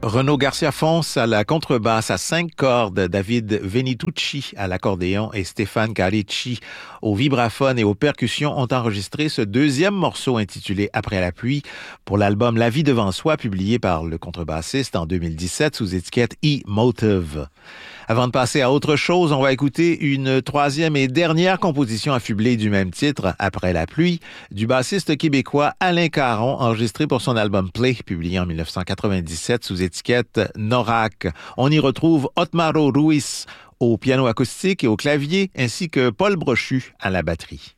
Renaud Garcia-Fonce à la contrebasse à 5 cordes, David Venitucci à l'accordéon et Stéphane Caricci au vibraphone et aux percussions ont enregistré ce deuxième morceau intitulé Après la pluie pour l'album La vie devant soi publié par le contrebassiste en 2017 sous étiquette E-Motive. Avant de passer à autre chose, on va écouter une troisième et dernière composition affublée du même titre, Après la pluie, du bassiste québécois Alain Caron, enregistré pour son album Play, publié en 1997 sous étiquette Norak. On y retrouve Otmaro Ruiz au piano acoustique et au clavier, ainsi que Paul Brochu à la batterie.